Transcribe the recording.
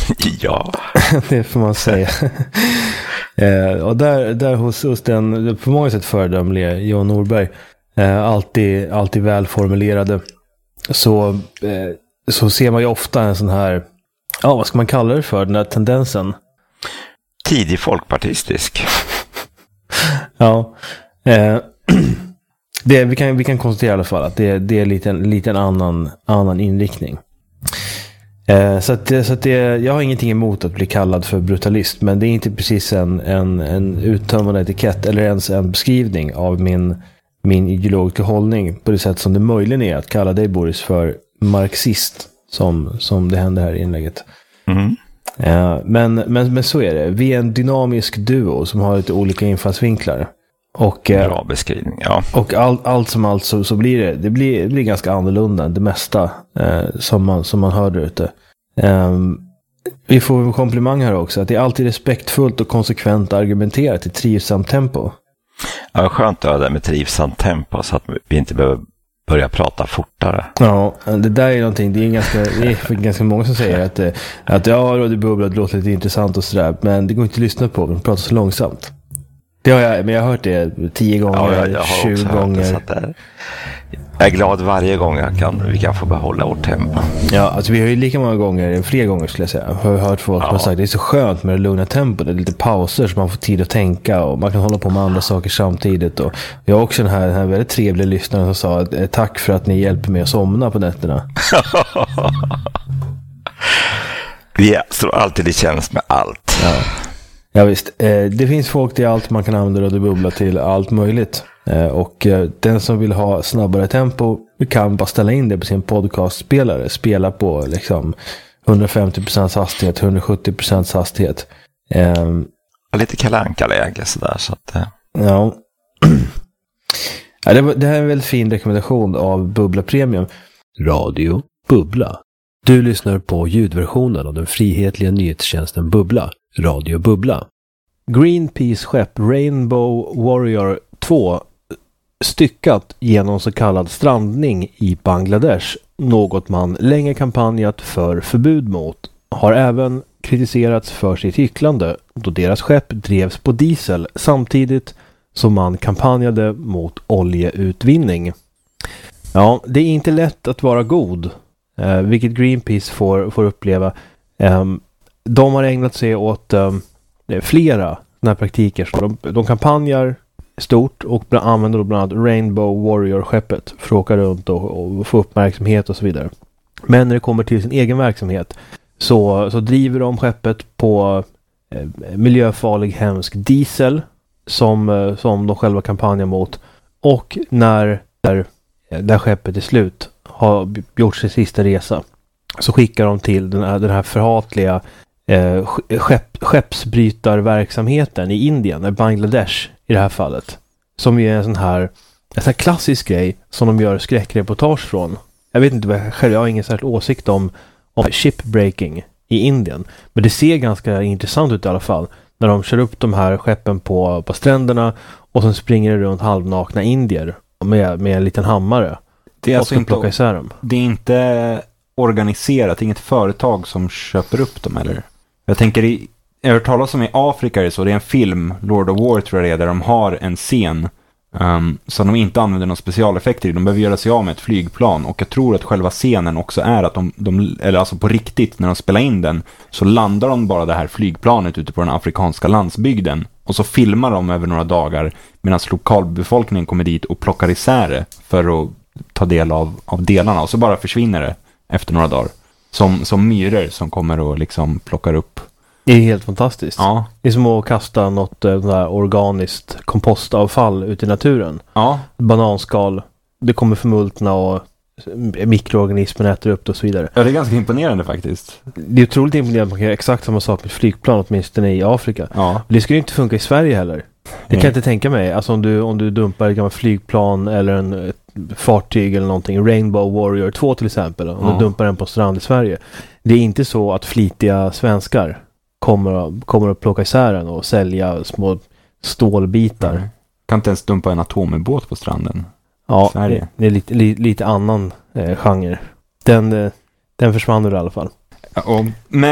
Ja. Det får man säga. Och där hos den på många sätt föredömliga John Norberg, alltid välformulerade, så ser man ju ofta en sån här, vad ska man kalla det för, den här tendensen? Tidig folkpartistisk. Ja. Vi kan konstatera i alla fall att det är lite annan inriktning. Så att jag har ingenting emot att bli kallad för brutalist, men det är inte precis en uttömmande etikett eller ens en beskrivning av min ideologiska hållning på det sätt som det möjligen är att kalla dig, Boris, för marxist, som det händer här i inlägget. Mm. Men så är det. Vi är en dynamisk duo som har lite olika infallsvinklar. Och, bra beskrivning, ja. Och allt som allt så blir det blir ganska annorlunda det mesta som man hör där ute. Vi får en komplimang här också, att det är alltid respektfullt och konsekvent argumenterat i trivsamt tempo. Ja, skönt att höra det med trivsamt tempo så att vi inte behöver börja prata fortare. Ja, det där är någonting, det är ganska många som säger att Radio Bubbla låter lite intressant och sådär, men det går inte att lyssna på, de pratar så långsamt. Det har jag hört det 10 gånger, 20 gånger. Jag är glad varje gång vi kan få behålla vårt tempo. Ja, alltså vi har ju lika många gånger, fler gånger skulle jag säga, har hört folk som har sagt det är så skönt med det lugna tempot, det är lite pauser så man får tid att tänka och man kan hålla på med andra saker samtidigt. Och jag har också den här väldigt trevliga lyssnaren som sa tack för att ni hjälper mig att somna på nätterna. Vi står alltid i tjänst med allt. Ja visst, det finns folk till allt, man kan använda Radio Bubbla till allt möjligt. Och den som vill ha snabbare tempo kan bara ställa in det på sin podcastspelare. Spela på liksom 150% hastighet, 170% hastighet. Lite Kalle Anka-läge sådär. Så att, Ja. Det här är en väldigt fin rekommendation av Bubbla Premium. Radio Bubbla. Du lyssnar på ljudversionen av den frihetliga nyhetstjänsten Bubbla. Radio Bubbla. Greenpeace-skepp Rainbow Warrior 2 styckat genom så kallad strandning i Bangladesh, något man länge kampanjat för förbud mot, har även kritiserats för sitt hycklande då deras skepp drevs på diesel samtidigt som man kampanjade mot oljeutvinning. Ja, det är inte lätt att vara god, vilket Greenpeace får uppleva. De har ägnat sig åt flera sådana här praktiker. Så de kampanjar stort och använder då bland annat Rainbow Warrior-skeppet för att åka runt och få uppmärksamhet och så vidare. Men när det kommer till sin egen verksamhet så driver de skeppet på miljöfarlig hemsk diesel som de själva kampanjar mot. Och när där skeppet är slut har gjort sin sista resa så skickar de till den här förhatliga skeppsbrytarverksamheten i Indien, Bangladesh i det här fallet, som är en sån här klassisk grej som de gör skräckreportage från. Jag vet inte själv, jag har ingen särskild åsikt om shipbreaking i Indien, men det ser ganska intressant ut i alla fall när de kör upp de här skeppen på stränderna och sen springer det runt halvnakna indier med en liten hammare. Det är alltså inte plocka isär dem. Det är inte organiserat, det är inget företag som köper upp dem, eller? Jag tänker, jag har hört talas om i Afrika är det så, det är en film, Lord of War tror jag det är, där de har en scen som de inte använder någon specialeffekter i. De behöver göra sig av med ett flygplan, och jag tror att själva scenen också är att de eller alltså på riktigt, när de spelar in den så landar de bara det här flygplanet ute på den afrikanska landsbygden, och så filmar de över några dagar medan lokalbefolkningen kommer dit och plockar isär det för att ta del av delarna, och så bara försvinner det efter några dagar. Som myror som kommer och liksom plockar upp. Det är helt fantastiskt. Ja. Det är som att kasta något där organiskt kompostavfall ut i naturen. Ja. Bananskal, det kommer förmultna och mikroorganismen äter upp det och så vidare. Ja, det är ganska imponerande faktiskt. Det är otroligt imponerande att man kan göra exakt samma sak med flygplan, åtminstone i Afrika. Ja. Det skulle inte funka i Sverige heller. Det kan jag inte tänka mig. Alltså om du dumpar ett gammalt flygplan eller ett fartyg eller någonting, Rainbow Warrior 2 till exempel, om du dumpar den på strand i Sverige. Det är inte så att flitiga svenskar kommer att plocka isär den och sälja små stålbitar. Kan inte ens dumpa en atomubåt på stranden. Ja, Sverige. Det är lite annan genre. Den försvann i alla fall. Ja,